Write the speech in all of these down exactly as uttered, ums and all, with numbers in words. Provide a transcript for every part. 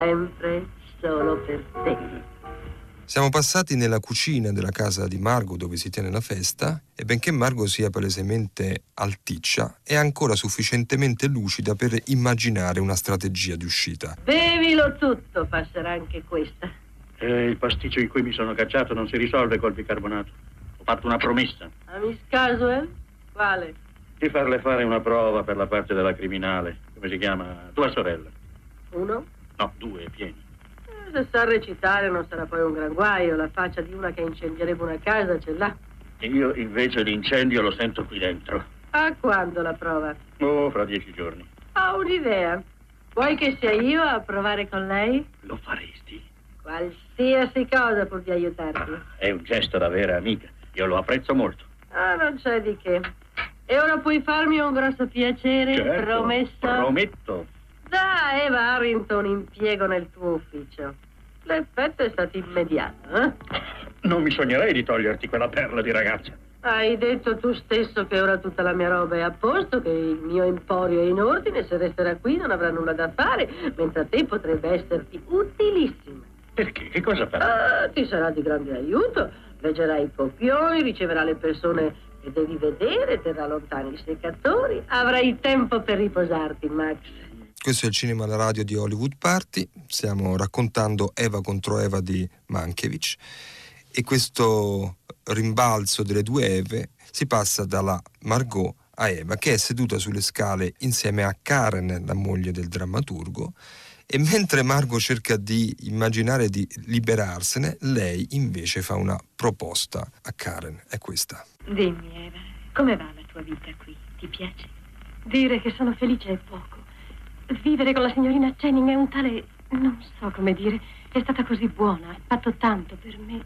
Sempre solo per te. Siamo passati nella cucina della casa di Margot dove si tiene la festa e benché Margot sia palesemente alticcia, è ancora sufficientemente lucida per immaginare una strategia di uscita. Bevilo tutto, passerà anche questa. Eh, il pasticcio in cui mi sono cacciato non si risolve col bicarbonato. Ho fatto una promessa. A Miss Caswell? Quale? Di farle fare una prova per la parte della criminale. Come si chiama? Tua sorella. Uno? No, due, pieni. Eh, se sa recitare non sarà poi un gran guaio. La faccia di una che incendierebbe una casa ce l'ha. E io invece l'incendio lo sento qui dentro. A quando la prova? Oh, fra dieci giorni. Ho un'idea. Vuoi che sia io a provare con lei? Lo faresti? Qualsiasi cosa pur di aiutarti. Ah, è un gesto da vera amica. Io lo apprezzo molto. Ah, non c'è di che. E ora puoi farmi un grosso piacere, Certo, promesso? Prometto. Da Eva Harrington impiego nel tuo ufficio. L'effetto è stato immediato, eh? Non mi sognerei di toglierti quella perla di ragazza. Hai detto tu stesso che ora tutta la mia roba è a posto, che il mio emporio è in ordine, se resterà qui non avrà nulla da fare, mentre a te potrebbe esserti utilissima. Perché? Che cosa farà? Ah, ti sarà di grande aiuto. Leggerai i copioni, riceverà le persone che devi vedere, terrà lontani i seccatori. Avrai tempo per riposarti, Max. Questo è il cinema alla radio di Hollywood Party. Stiamo raccontando Eva contro Eva di Mankiewicz e questo rimbalzo delle due Eve si passa dalla Margot a Eva, che è seduta sulle scale insieme a Karen, la moglie del drammaturgo, e mentre Margot cerca di immaginare di liberarsene, lei invece fa una proposta a Karen. È questa. Dimmi, Eva, come va la tua vita qui? Ti piace? Dire che sono felice è poco. Vivere con la signorina Channing è un tale... non so come dire. È stata così buona, ha fatto tanto per me.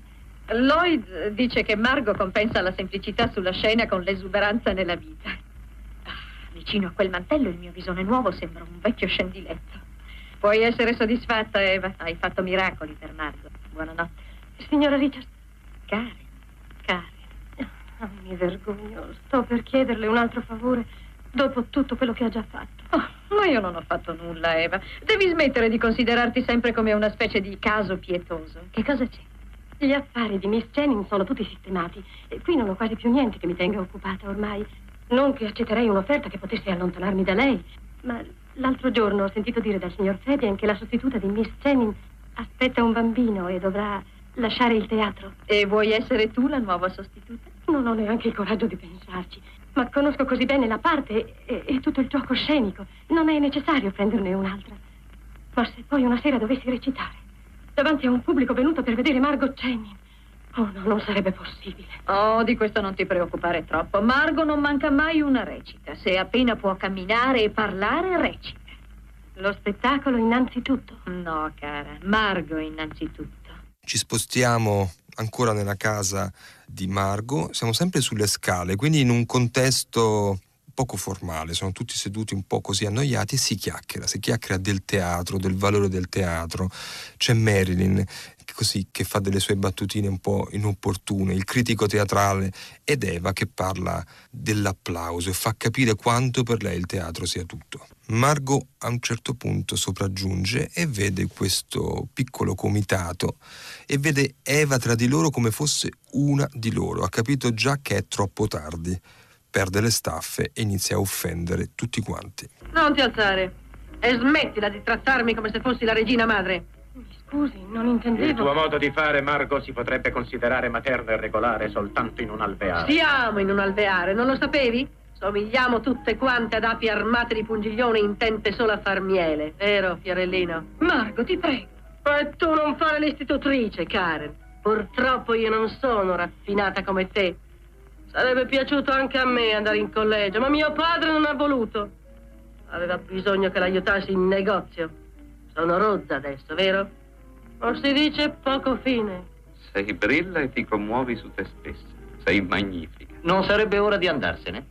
Lloyd dice che Margot compensa la semplicità sulla scena con l'esuberanza nella vita. Ah, vicino a quel mantello il mio visone nuovo sembra un vecchio scendiletto. Puoi essere soddisfatta, Eva. Hai fatto miracoli per Margot. Buonanotte. Signora Richard. Karen. Karen. Oh, mi vergogno. Sto per chiederle un altro favore dopo tutto quello che ha già fatto. Oh, ma io non ho fatto nulla, Eva. Devi smettere di considerarti sempre come una specie di caso pietoso. Che cosa c'è? Gli affari di Miss Channing sono tutti sistemati e qui non ho quasi più niente che mi tenga occupata ormai. Non che accetterei un'offerta che potesse allontanarmi da lei, ma l'altro giorno ho sentito dire dal signor Fabian che la sostituta di Miss Channing aspetta un bambino e dovrà lasciare il teatro. E vuoi essere tu la nuova sostituta? Non ho neanche il coraggio di pensarci, ma conosco così bene la parte e, e tutto il gioco scenico. Non è necessario prenderne un'altra. Ma se poi una sera dovessi recitare davanti a un pubblico venuto per vedere Margot Channing, oh no, non sarebbe possibile. Oh, di questo non ti preoccupare troppo. Margot non manca mai una recita. Se appena può camminare e parlare, recita. Lo spettacolo innanzitutto? No, cara, Margot innanzitutto. Ci spostiamo ancora nella casa di Margot, siamo sempre sulle scale, quindi in un contesto poco formale, sono tutti seduti un po' così annoiati e si chiacchiera, si chiacchiera del teatro, del valore del teatro. C'è Marilyn così che fa delle sue battutine un po' inopportune, il critico teatrale, ed Eva che parla dell'applauso e fa capire quanto per lei il teatro sia tutto. Margot a un certo punto sopraggiunge e vede questo piccolo comitato e vede Eva tra di loro come fosse una di loro. Ha capito già che è troppo tardi. Perde le staffe e inizia a offendere tutti quanti. Non ti alzare e smettila di trattarmi come se fossi la regina madre. Mi scusi, non intendevo... Il tuo modo di fare, Margot, si potrebbe considerare materno e regolare soltanto in un alveare. Siamo in un alveare, non lo sapevi? Somigliamo tutte quante ad api armate di pungiglione intente solo a far miele, vero, Fiorellino? Margot, ti prego. E tu non fare l'istitutrice, Karen. Purtroppo io non sono raffinata come te. Sarebbe piaciuto anche a me andare in collegio, ma mio padre non ha voluto. Aveva bisogno che l'aiutassi in negozio. Sono rozza adesso, vero? Non si dice poco fine. Sei brilla e ti commuovi su te stessa. Sei magnifica. Non sarebbe ora di andarsene?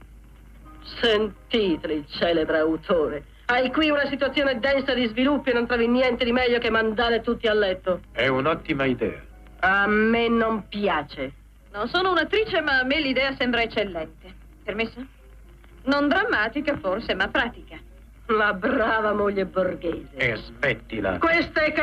Sentite il celebre autore. Hai qui una situazione densa di sviluppi e non trovi niente di meglio che mandare tutti a letto. È un'ottima idea. A me non piace. Non sono un'attrice, ma a me l'idea sembra eccellente. Permesso? Non drammatica forse, ma pratica. La brava moglie borghese. E aspettila. Questa è